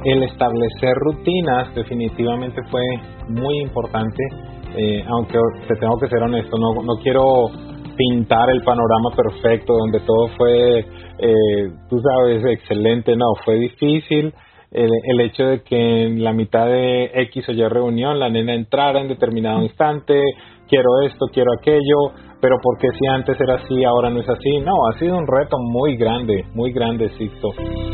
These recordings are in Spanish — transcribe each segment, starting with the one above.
El establecer rutinas definitivamente fue muy importante, aunque te tengo que ser honesto, no quiero pintar el panorama perfecto donde todo fue, tú sabes, excelente. No, fue difícil. El hecho de que en la mitad de X o Y reunión la nena entrara en determinado instante, quiero esto, quiero aquello, pero ¿por qué si antes era así, ahora no es así? No, ha sido un reto muy grande, Sixto.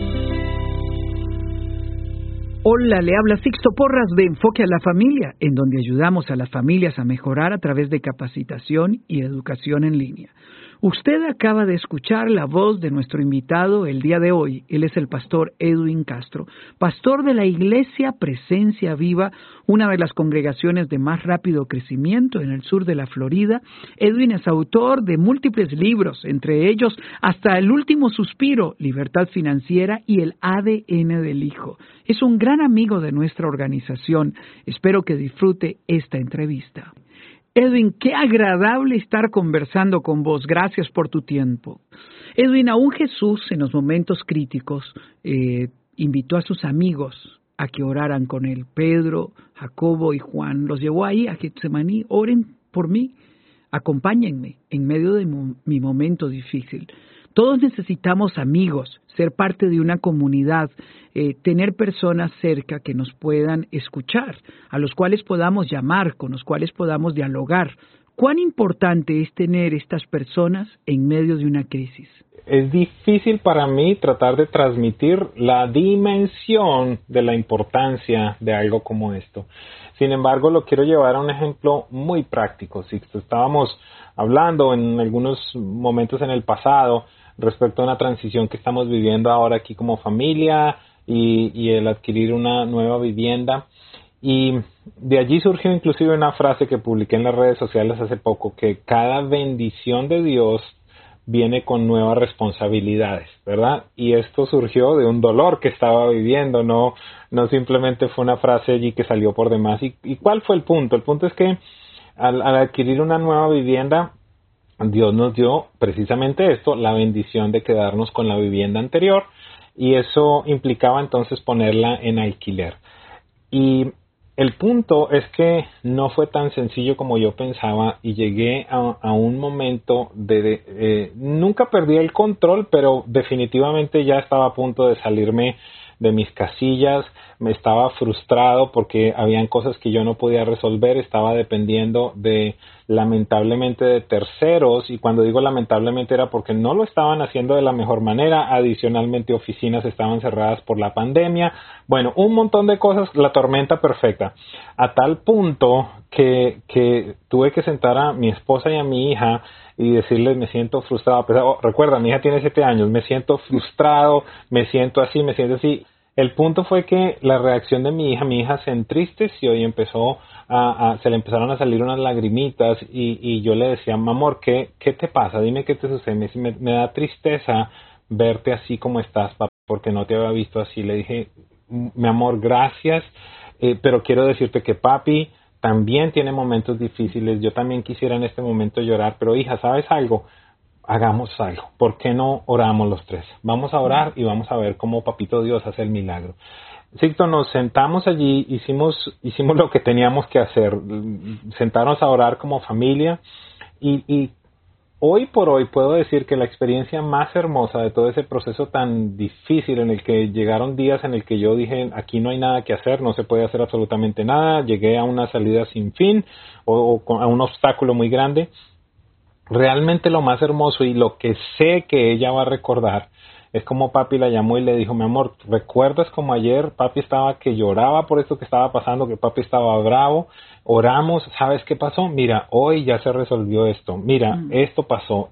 Hola, le habla Sixto Porras de Enfoque a la Familia, en donde ayudamos a las familias a mejorar a través de capacitación y educación en línea. Usted acaba de escuchar la voz de nuestro invitado el día de hoy. Él es el pastor Edwin Castro, pastor de la Iglesia Presencia Viva, una de las congregaciones de más rápido crecimiento en el sur de la Florida. Edwin es autor de múltiples libros, entre ellos Hasta el último suspiro, Libertad Financiera y El ADN del Hijo. Es un gran amigo de nuestra organización. Espero que disfrute esta entrevista. Edwin, qué agradable estar conversando con vos. Gracias por tu tiempo. Edwin, aún Jesús en los momentos críticos invitó a sus amigos a que oraran con él. Pedro, Jacobo y Juan los llevó ahí a Getsemaní. Oren por mí, acompáñenme en medio de mi momento difícil. Todos necesitamos amigos, ser parte de una comunidad, tener personas cerca que nos puedan escuchar, a los cuales podamos llamar, con los cuales podamos dialogar. ¿Cuán importante es tener estas personas en medio de una crisis? Es difícil para mí tratar de transmitir la dimensión de la importancia de algo como esto. Sin embargo, lo quiero llevar a un ejemplo muy práctico. Si estábamos hablando en algunos momentos en el pasado respecto a una transición que estamos viviendo ahora aquí como familia y el adquirir una nueva vivienda. Y de allí surgió inclusive una frase que publiqué en las redes sociales hace poco, que cada bendición de Dios viene con nuevas responsabilidades, ¿verdad? Y esto surgió de un dolor que estaba viviendo, no simplemente fue una frase allí que salió por demás. ¿Y cuál fue el punto? El punto es que al adquirir una nueva vivienda, Dios nos dio precisamente esto, la bendición de quedarnos con la vivienda anterior, y eso implicaba entonces ponerla en alquiler. Y el punto es que no fue tan sencillo como yo pensaba y llegué a un momento nunca perdí el control, pero definitivamente ya estaba a punto de salirme de mis casillas. Me estaba frustrado porque habían cosas que yo no podía resolver, estaba dependiendo lamentablemente de terceros, y cuando digo lamentablemente era porque no lo estaban haciendo de la mejor manera. Adicionalmente, oficinas estaban cerradas por la pandemia. Bueno, un montón de cosas, la tormenta perfecta, a tal punto que tuve que sentar a mi esposa y a mi hija y decirles: me siento frustrado. Recuerda, mi hija tiene 7 años, me siento frustrado, me siento así. El punto fue que la reacción de mi hija se entristeció y se le empezaron a salir unas lagrimitas, y yo le decía: mi amor, ¿qué te pasa? Dime qué te sucede. Me da tristeza verte así como estás, papá, porque no te había visto así. Le dije: mi amor, gracias, pero quiero decirte que papi también tiene momentos difíciles. Yo también quisiera en este momento llorar, pero hija, ¿sabes algo? Hagamos algo. ¿Por qué no oramos los tres? Vamos a orar y vamos a ver cómo Papito Dios hace el milagro. Sixto, nos sentamos allí, hicimos lo que teníamos que hacer, sentarnos a orar como familia, y hoy por hoy puedo decir que la experiencia más hermosa de todo ese proceso tan difícil, en el que llegaron días en el que yo dije: aquí no hay nada que hacer, no se puede hacer absolutamente nada, llegué a una salida sin fin o a un obstáculo muy grande. Realmente lo más hermoso, y lo que sé que ella va a recordar, es como papi la llamó y le dijo: mi amor, ¿recuerdas como ayer papi estaba que lloraba por esto que estaba pasando, que papi estaba bravo? Oramos, ¿sabes qué pasó? Mira, hoy ya se resolvió esto. Mira, esto pasó.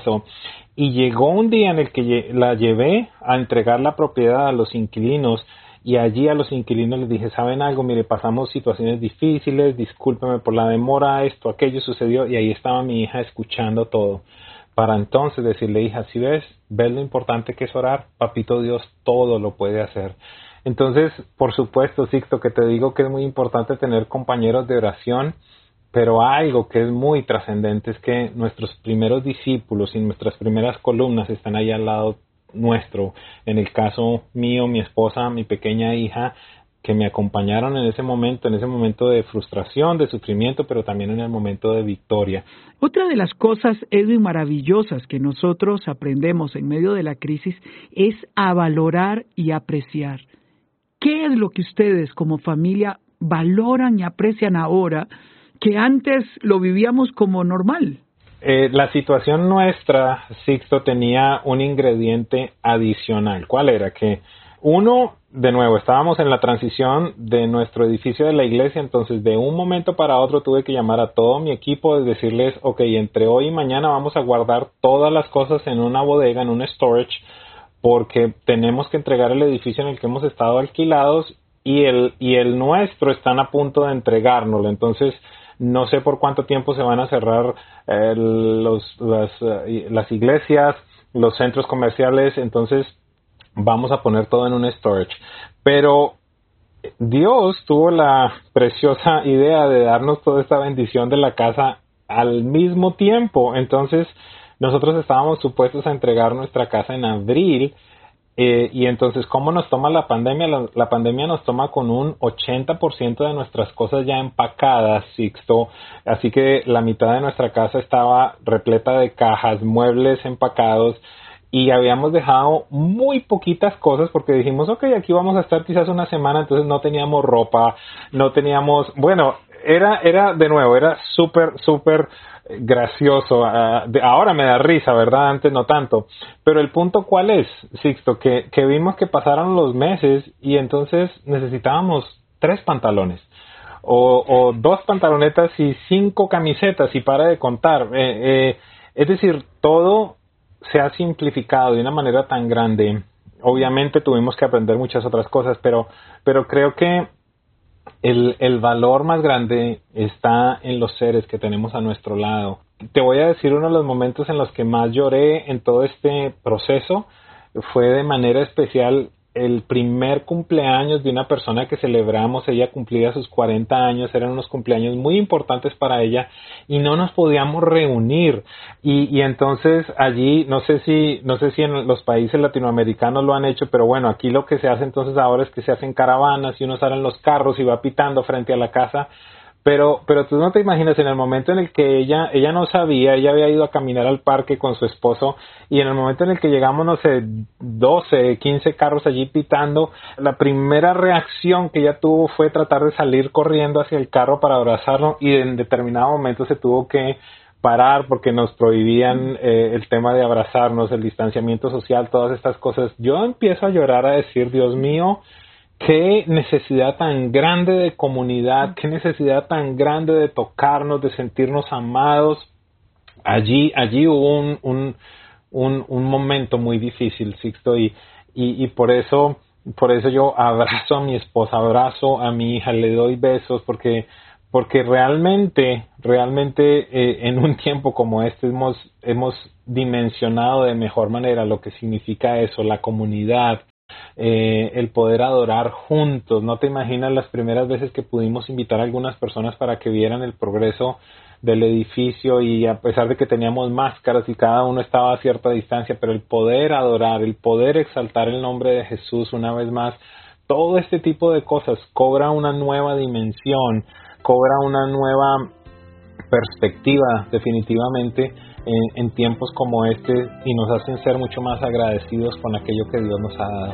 Y llegó un día en el que la llevé a entregar la propiedad a los inquilinos, y allí a los inquilinos les dije: ¿saben algo? Mire, pasamos situaciones difíciles, discúlpeme por la demora, esto, aquello sucedió, y ahí estaba mi hija escuchando todo. Para entonces decirle: hija, ¿sí ves lo importante que es orar? Papito Dios todo lo puede hacer. Entonces, por supuesto, Sixto, que te digo que es muy importante tener compañeros de oración, pero algo que es muy trascendente es que nuestros primeros discípulos y nuestras primeras columnas están ahí al lado nuestro. En el caso mío, mi esposa, mi pequeña hija, que me acompañaron en ese momento de frustración, de sufrimiento, pero también en el momento de victoria. Otra de las cosas, Edwin, maravillosas que nosotros aprendemos en medio de la crisis es a valorar y apreciar. ¿Qué es lo que ustedes como familia valoran y aprecian ahora que antes lo vivíamos como normal? La situación nuestra, Sixto, tenía un ingrediente adicional. ¿Cuál era? Que uno, de nuevo, estábamos en la transición de nuestro edificio de la iglesia, entonces de un momento para otro tuve que llamar a todo mi equipo y decirles, ok, entre hoy y mañana vamos a guardar todas las cosas en una bodega, en un storage, porque tenemos que entregar el edificio en el que hemos estado alquilados y el nuestro están a punto de entregárnoslo. Entonces, no sé por cuánto tiempo se van a cerrar las iglesias, los centros comerciales, entonces vamos a poner todo en un storage. Pero Dios tuvo la preciosa idea de darnos toda esta bendición de la casa al mismo tiempo. Entonces, nosotros estábamos supuestos a entregar nuestra casa en abril. Y entonces, ¿cómo nos toma la pandemia? La pandemia nos toma con un 80% de nuestras cosas ya empacadas, Sixto. Así que la mitad de nuestra casa estaba repleta de cajas, muebles empacados. Y habíamos dejado muy poquitas cosas porque dijimos, ok, aquí vamos a estar quizás una semana. Entonces no teníamos ropa, no teníamos... Bueno, era de nuevo, era súper gracioso. Ahora me da risa, ¿verdad? Antes no tanto. Pero el punto, ¿cuál es, Sixto? Que vimos que pasaron los meses y entonces necesitábamos 3 pantalones o 2 pantalonetas y 5 camisetas y para de contar. Es decir, todo se ha simplificado de una manera tan grande. Obviamente tuvimos que aprender muchas otras cosas, pero creo que el valor más grande está en los seres que tenemos a nuestro lado. Te voy a decir, uno de los momentos en los que más lloré en todo este proceso fue de manera especial el primer cumpleaños de una persona que celebramos. Ella cumplía sus 40 años, eran unos cumpleaños muy importantes para ella y no nos podíamos reunir y entonces allí, no sé si en los países latinoamericanos lo han hecho, pero bueno, aquí lo que se hace entonces ahora es que se hacen caravanas y uno sale en los carros y va pitando frente a la casa. Pero tú no te imaginas, en el momento en el que ella no sabía, ella había ido a caminar al parque con su esposo y en el momento en el que llegamos, no sé, 12, 15 carros allí pitando, la primera reacción que ella tuvo fue tratar de salir corriendo hacia el carro para abrazarlo y en determinado momento se tuvo que parar porque nos prohibían el tema de abrazarnos, el distanciamiento social, todas estas cosas. Yo empiezo a llorar, a decir, Dios mío, qué necesidad tan grande de comunidad, qué necesidad tan grande de tocarnos, de sentirnos amados. Allí hubo un momento muy difícil, Sixto, y por eso yo abrazo a mi esposa, abrazo a mi hija, le doy besos, porque realmente en un tiempo como este hemos dimensionado de mejor manera lo que significa eso, la comunidad. El poder adorar juntos. No te imaginas las primeras veces que pudimos invitar a algunas personas para que vieran el progreso del edificio y a pesar de que teníamos máscaras y cada uno estaba a cierta distancia, pero el poder adorar, el poder exaltar el nombre de Jesús una vez más, todo este tipo de cosas cobra una nueva dimensión, cobra una nueva perspectiva definitivamente en tiempos como este y nos hacen ser mucho más agradecidos con aquello que Dios nos ha dado.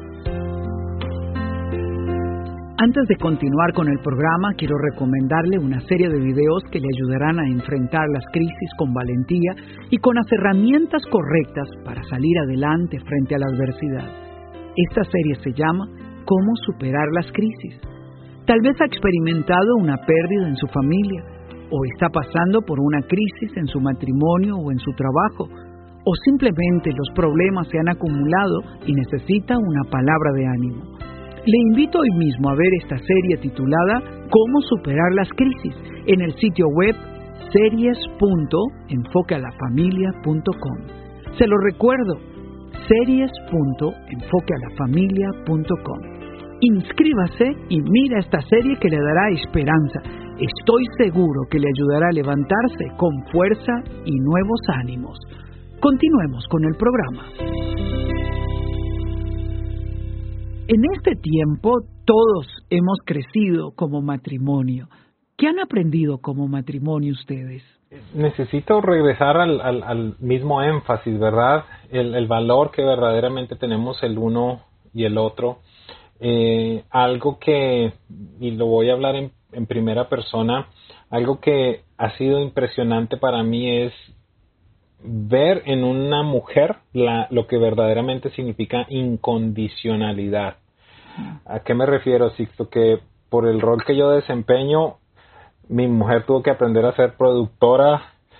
Antes de continuar con el programa, quiero recomendarle una serie de videos que le ayudarán a enfrentar las crisis con valentía y con las herramientas correctas para salir adelante frente a la adversidad. Esta serie se llama ¿Cómo superar las crisis? Tal vez ha experimentado una pérdida en su familia, o está pasando por una crisis en su matrimonio o en su trabajo, o simplemente los problemas se han acumulado y necesita una palabra de ánimo. Le invito hoy mismo a ver esta serie titulada ¿Cómo superar las crisis? En el sitio web series.enfoquealafamilia.com. Se lo recuerdo, series.enfoquealafamilia.com. Inscríbase y mira esta serie que le dará esperanza. Estoy seguro que le ayudará a levantarse con fuerza y nuevos ánimos. Continuemos con el programa. En este tiempo todos hemos crecido como matrimonio. ¿Qué han aprendido como matrimonio ustedes? Necesito regresar al mismo énfasis, ¿verdad? El valor que verdaderamente tenemos el uno y el otro. Algo que, y lo voy a hablar en primera persona, algo que ha sido impresionante para mí es ver en una mujer lo que verdaderamente significa incondicionalidad. ¿A qué me refiero, Sixto? Que por el rol que yo desempeño, mi mujer tuvo que aprender a ser productora,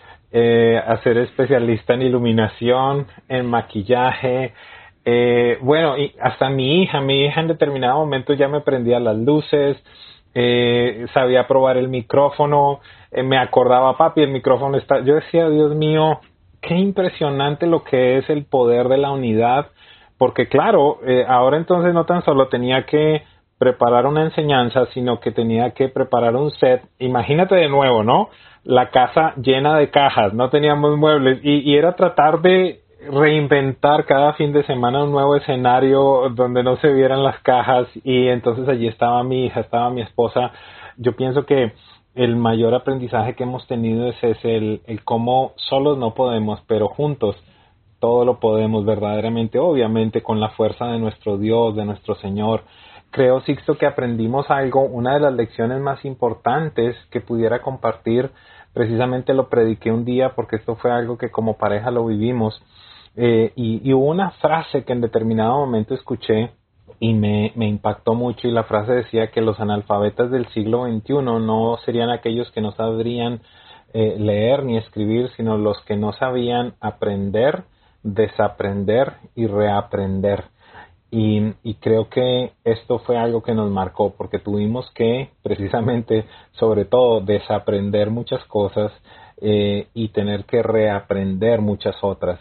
a ser especialista en iluminación, en maquillaje. Bueno, y hasta mi hija en determinado momento ya me prendía las luces, sabía probar el micrófono, me acordaba, papi, el micrófono está... Yo decía, Dios mío, qué impresionante lo que es el poder de la unidad, porque claro, ahora entonces no tan solo tenía que preparar una enseñanza, sino que tenía que preparar un set. Imagínate de nuevo, ¿no? La casa llena de cajas, no teníamos muebles y era tratar de reinventar cada fin de semana un nuevo escenario donde no se vieran las cajas, y entonces allí estaba mi hija, estaba mi esposa. Yo pienso que el mayor aprendizaje que hemos tenido es ese, el cómo solos no podemos, pero juntos todo lo podemos verdaderamente, obviamente con la fuerza de nuestro Dios, de nuestro Señor. Creo, Sixto, que aprendimos algo, una de las lecciones más importantes que pudiera compartir, precisamente lo prediqué un día porque esto fue algo que como pareja lo vivimos, y hubo una frase que en determinado momento escuché y me impactó mucho, y la frase decía que los analfabetas del siglo XXI no serían aquellos que no sabrían leer ni escribir, sino los que no sabían aprender, desaprender y reaprender. Y creo que esto fue algo que nos marcó, porque tuvimos que precisamente, sobre todo, desaprender muchas cosas y tener que reaprender muchas otras.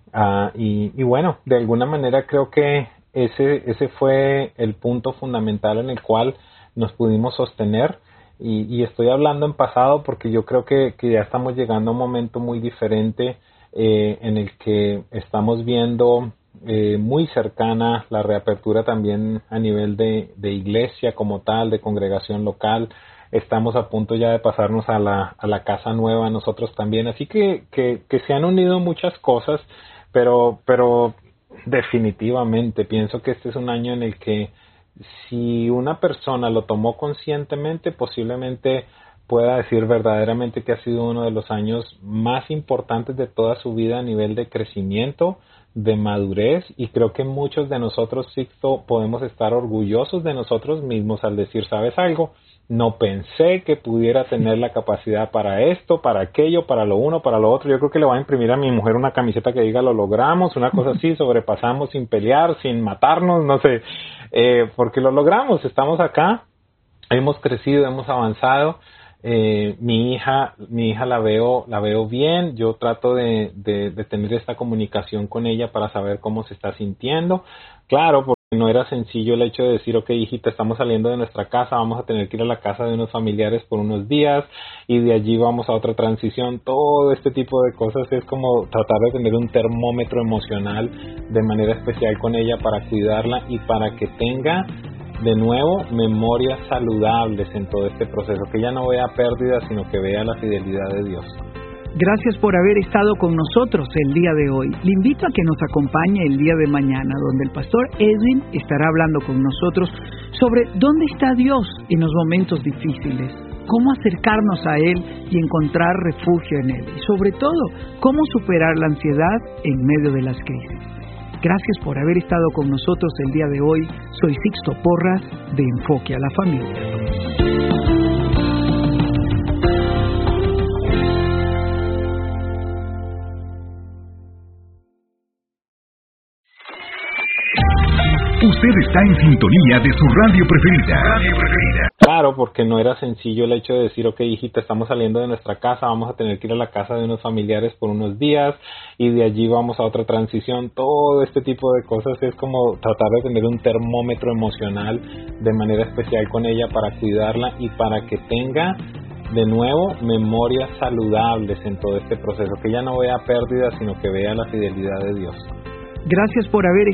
Y bueno, de alguna manera creo que ese fue el punto fundamental en el cual nos pudimos sostener. Y estoy hablando en pasado porque yo creo que ya estamos llegando a un momento muy diferente en el que estamos viendo muy cercana la reapertura también a nivel de iglesia como tal, de congregación local. Estamos a punto ya de pasarnos a la casa nueva nosotros también. Así que se han unido muchas cosas, pero definitivamente pienso que este es un año en el que si una persona lo tomó conscientemente, posiblemente pueda decir verdaderamente que ha sido uno de los años más importantes de toda su vida a nivel de crecimiento, de madurez, y creo que muchos de nosotros, Sixto, podemos estar orgullosos de nosotros mismos al decir, ¿sabes algo? No pensé que pudiera tener la capacidad para esto, para aquello, para lo uno, para lo otro. Yo creo que le voy a imprimir a mi mujer una camiseta que diga lo logramos, una cosa así, sobrepasamos sin pelear, sin matarnos, no sé, porque lo logramos, estamos acá, hemos crecido, hemos avanzado. Mi hija la veo bien. Yo trato de tener esta comunicación con ella para saber cómo se está sintiendo. Claro, porque no era sencillo el hecho de decir, ok, hijita, estamos saliendo de nuestra casa, vamos a tener que ir a la casa de unos familiares por unos días y de allí vamos a otra transición. Todo este tipo de cosas es como tratar de tener un termómetro emocional de manera especial con ella para cuidarla y para que tenga de nuevo memorias saludables en todo este proceso, que ella no vea pérdidas, sino que vea la fidelidad de Dios. Gracias por haber estado con nosotros el día de hoy. Le invito a que nos acompañe el día de mañana, donde el pastor Edwin estará hablando con nosotros sobre dónde está Dios en los momentos difíciles, cómo acercarnos a Él y encontrar refugio en Él, y sobre todo, cómo superar la ansiedad en medio de las crisis. Gracias por haber estado con nosotros el día de hoy. Soy Sixto Porras de Enfoque a la Familia. Usted está en sintonía de su radio preferida. Claro, porque no era sencillo el hecho de decir, ok, hijita, estamos saliendo de nuestra casa, vamos a tener que ir a la casa de unos familiares por unos días y de allí vamos a otra transición. Todo este tipo de cosas es como tratar de tener un termómetro emocional de manera especial con ella para cuidarla y para que tenga de nuevo memorias saludables en todo este proceso, que ella no vea pérdidas, sino que vea la fidelidad de Dios. Gracias por haber